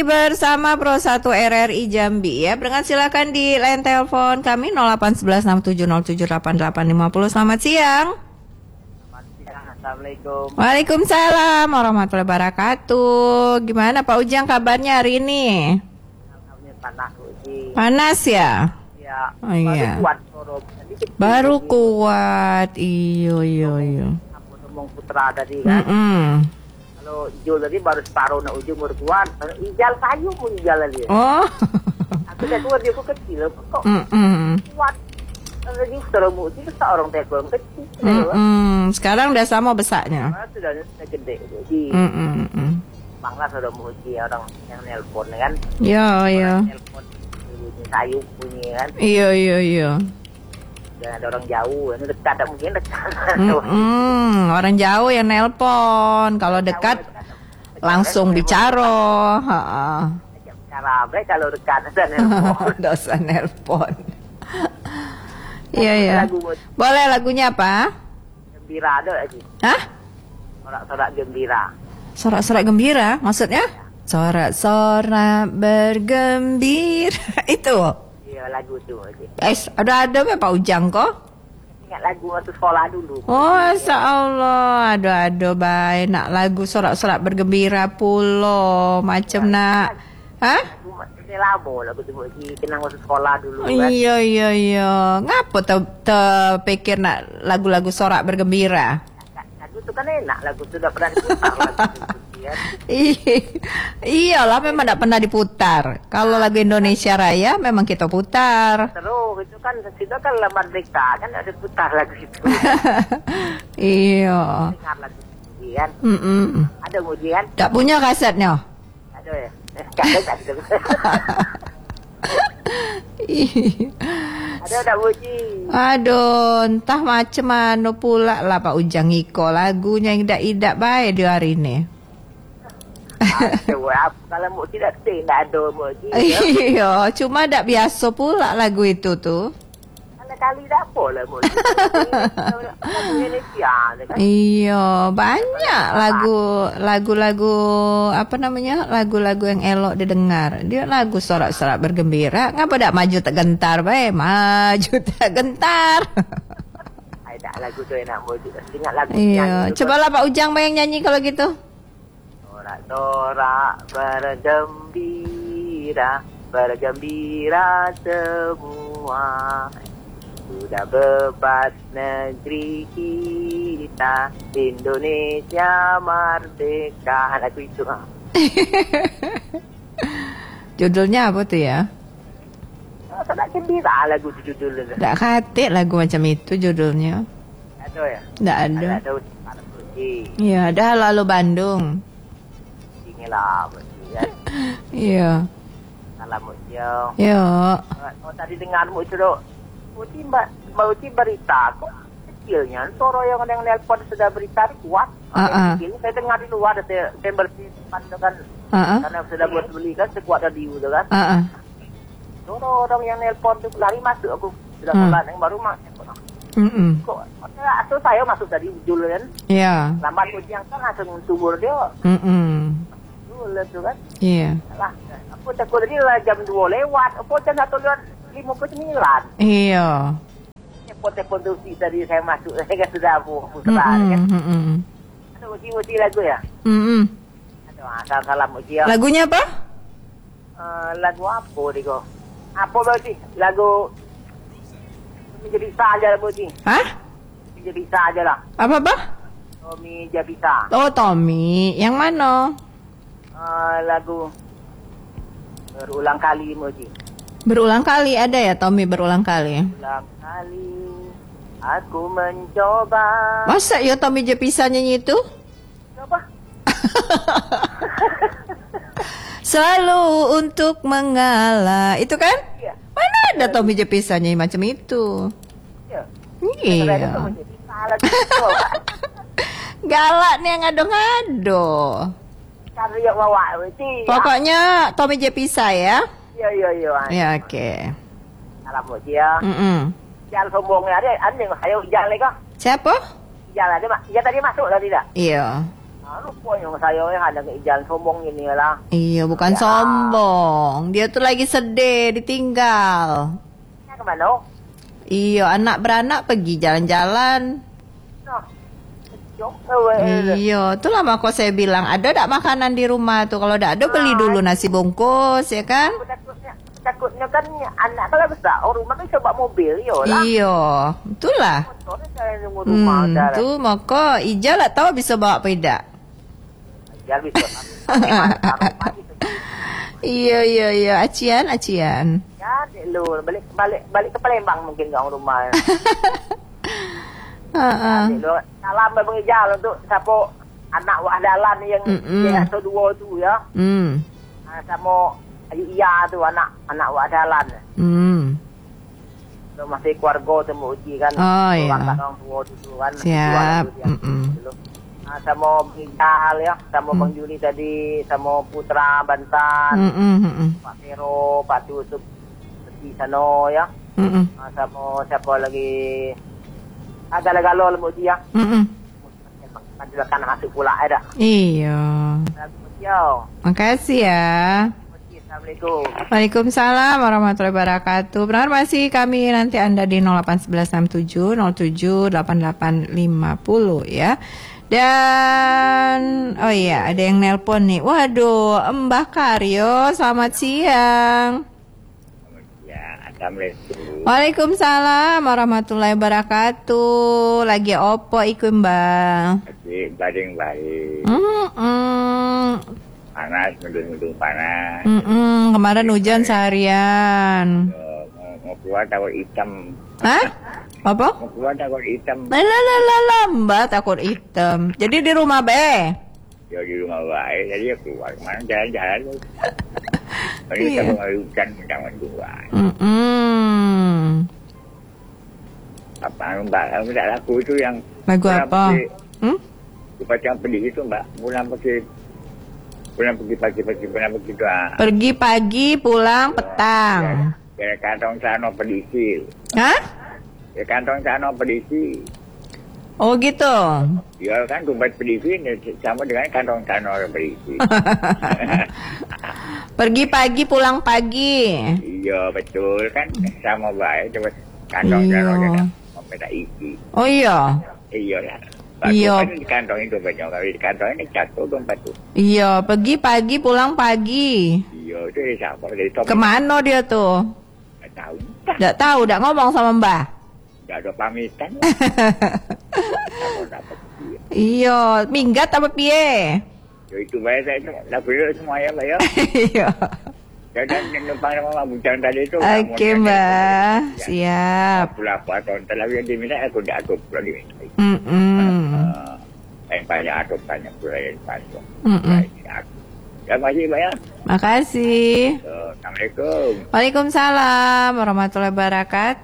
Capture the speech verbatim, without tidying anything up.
Bersama Pro satu R R I Jambi ya. Dengan silakan di line telepon kami nol delapan satu satu enam tujuh nol tujuh delapan delapan lima nol. Selamat siang. Selamat siang. Assalamualaikum. Waalaikumsalam warahmatullahi wabarakatuh. Gimana Pak Ujang kabarnya hari ini? Panas, Uji. Panas ya? Ya. Oh, iya. Baru kuat sorong. Baru kuat. Iyo iyo iyo. Aku ngomong putra tadi kan. Mm-mm. Kalau Ijul tadi baru separuh nak ujung baru kuat. Ijal kayu pun ijal dia. Oh. Aku dah tua dia aku kecil. Kok Mm-mm. kuat? Lagi seremuk sih besar orang tekong kecil. Mm-mm. Sekarang udah sama besarnya. Ah, sudah sudah gede. Jadi Mm-mm. bangga sudah muji orang yang nelpon kan. Iya iya. Orang nelpon bunyi kayu bunyi kan. Iya iya iya. Dan ada orang jauh, ini dekat tak mungkin dekat. Mm-mm. Orang jauh yang nelpon, kalau dekat langsung bicara. Ha-ha. Cara apa kalau dekat ada nelpon. Dosa nelpon. Iya iya. Lagu Boleh lagunya apa? gembira ada lagi. Hah? Sorak-sorak gembira. Sorak-sorak gembira, maksudnya? Sorak-sorak bergembira. Itu. Iya lagu tu lagi. Guys, ada-ada apa Pak Ujang kok? Ingat lagu waktu sekolah dulu. Oh, Masya Allah. Aduh-aduh, baik. Nak lagu sorak-sorak bergembira pulo. Macam nak. Hah? Ini lama lagu tu lagi. Kenang waktu sekolah dulu kan. Iya, iya, iya. Ngapa te- terpikir nak lagu-lagu sorak bergembira? Lagu tu kan enak. Lagu tu dah pernah diputar lagu tu. Kan? Iyalah, memang tak pernah diputar. Kalau lagu Indonesia Raya memang kita putar. Terus itu kan situ kan lamar mereka kan ada putar lagu itu. Iya. Dengar lagu itu kan. Mm-mm. Ada ujian? Tak punya kasetnya? Ada ya. Tak ada tak ada. Ada tak uji? Aduh, entah macam mana pula lah Pak Ujang Iko lagunya yang idak-idak baik di hari ini. Ada kalau mau tidak tidak ada uji. Iya, cuma tak biasa pula lagu itu tuh. Kali dah apa lah mau. Lagu Indonesia kan. Iya, banyak lagu lagu-lagu apa namanya? Lagu-lagu yang elok didengar. Dia lagu sorak-sorak bergembira. Ngapa tak maju tak gentar bae? Maju tak gentar. Ada lagu tu enak mau ingat lagu. Iya, cobalah Pak Ujang bayang nyanyi kalau gitu. Sorak-sorak bergembira, bergembira semua. Sudah bebas negeri kita, Indonesia merdeka. Lagu itu. Judulnya apa tuh ya? Oh, tak gembira lagu itu judulnya. Tak katik lagu macam itu judulnya. Ada ya? Tak ada. Ada ada uji. Iya, dah lalu Bandung. Inilah uji kan. Iya. Salam uji. Yo. Oh, tadi dengar uji tu. Uji mbak, mbak uji berita kok kecilnya. Suara yang yang nelpon sudah berita kuat. Uh-uh. Kecil. Saya dengar di luar ada saya bersih kan. Uh-uh. Karena sudah buat beli kan sekuat radio tu kan. Uh-uh. Suara orang yang nelpon tu lari masuk aku. Sudah Hmm. solat yang baru masuk. Mm-mm. Kok atau saya masuk tadi jul kan. Iya. Lambat uji yang kan langsung subur dia. Mm-mm. Jul tu kan. Iya. Lah, aku takut tadi lah jam dua lewat. Apa jam satu lewat lima puluh sembilan. Iya. Telepon-telepon tu tadi saya masuk. Saya kan sudah putar kan. Mm-mm. Ada uji-uji lagu ya? Mm-mm. Ada salam-salam uji ya. Lagunya apa? Uh, lagu apa dia kau? Apa berarti? Lagu menjadi saja lah uji. Hah? Menjadi saja lah. Apa-apa? Tommy Jabisa. Oh, Tommy. Yang mana? Uh, lagu berulang kali uji. Berulang kali ada ya Tommy berulang kali. Berulang kali aku mencoba. Masa ya Tommy Jepisa nyanyi itu? Coba. Selalu untuk mengalah. Itu kan? Iya. Mana ada Tommy Jepisa nyanyi macam itu? Ya. Iya. Galak nih yang ngado-ngado. Karya bawa uji. Pokoknya Tommy Jepisa ya. Iya iya iya. Ya oke. Salam uji ya. Mm-mm. Jalan sombongnya ada, ada yang ayo jalan lagi kah? Siapa? Jalan ada mak. Ya tadi masuk tadi tak? Iya. Ah, rupanya saya yang ada ke Ijan sombong ini lah. Iya, bukan Ya. sombong. Dia tuh lagi sedih, ditinggal. Ya kemana? Iya, anak beranak pergi jalan-jalan. Nah, jom. Eh, Iya, itulah maka saya bilang, ada tak makanan di rumah tuh? Kalau tak ada, beli dulu nasi bungkus, ya kan? Aku takutnya, takutnya kan anak kalau besar, orang rumah kan coba mobil, yo lah. Iya, itulah. Motornya saya nunggu rumah Hmm, udah lah. tuh maka Ija lah tahu bisa bawa peda. Ya bisa. Rumah gitu. Iya, iya, iya, acian, acian. Ya, dek lu balik balik balik ke Palembang mungkin kau rumah. Heeh. Dek lu salam Bang Ijal untuk siapa anak wak dalan yang Mm-mm. dia atau dua tu ya. Hmm. Ah, sama Ayu Iya tu anak anak wak dalan. Hmm. Tu masih keluarga temu uji kan. Oh, iya. Orang orang tua tu tu kan. Siap. Dua tu dia. Mm-mm. Dulu. Ah, sama Bang Ijal ya, sama Bang Juli tadi, sama Putra Bantan, Mm-mm, mm-mm. Pak Fero, Pak Tusuk di sana ya. Mm-mm. Ah, sama siapa lagi? Ah, gala-gala lemu dia. Mm-mm. Majukan masuk pula ada. Iya. Assalamualaikum. Makasih ya. Assalamualaikum. Waalaikumsalam warahmatullahi wabarakatuh. Benar masih kami nanti Anda di nol delapan satu satu enam tujuh nol tujuh delapan delapan lima nol ya. Dan oh iya ada yang nelpon nih. Waduh, Mbah Karyo, selamat siang. Ya, Assalamualaikum. Waalaikumsalam warahmatullahi wabarakatuh. Lagi opo iku Mbah? Lagi baring-baring. Mm-mm. Panas, mendung-mendung panas. Mm-mm, kemarin hujan seharian. Eh, mau, mau keluar takut hitam. Hah? Apa? Mau keluar takut hitam. Lah lah lah lah lah, Mbak takut hitam. Jadi di rumah be. Ya di rumah baik, jadi ya keluar. Kemana jalan-jalan. Tadi Iya. kita mau hujan, jangan keluar. Mm-mm. Apa mbak, kamu tidak laku itu yang... Lagu pulang apa? pergi- Hmm? Bukan yang pedih itu mbak. Pulang pergi... Pulang pergi pagi-pagi, pulang pergi itu. ah. Pergi pagi, pulang petang. Ya kantong sana pedisi. Hah? Ya kantong sana pedisi. Oh gitu. Ya kan dompet pedisi ini sama dengan kantong sana pedisi. Pergi pagi, pulang pagi. Iya betul kan sama baik coba kantong Iya. sana dengan dompet isi. Oh iya. Iya lah. Iya. Kan di kantong itu banyak kalau di kantong ini jatuh dompet tuh. Iya, pergi pagi, pulang pagi. Iya itu dari siapa dari top. Kemana dia tuh? Nggak tahu. Entah. Nggak tahu, nggak ngomong sama Mbah. Nggak ada pamitan. Kalau dapat dia. Iya, minggat apa piye? Ya itu baik saya itu lagu itu semua ya mbak ya. Iya. Dan numpang sama bujang tadi itu. Oke, Mbak. Siap. Pula apa tahun terlalu yang diminta aku tidak aku pula diminta. Mm-mm. Yang banyak aku banyak pula yang banyak. Mm-mm. Ya masih banyak. Makasih. Assalamualaikum. Waalaikumsalam warahmatullahi wabarakatuh.